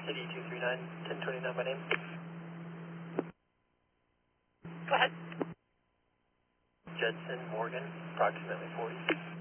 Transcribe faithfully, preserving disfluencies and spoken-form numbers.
City two three nine, ten twenty-nine by name. Go ahead. Judson Morgan, approximately forty.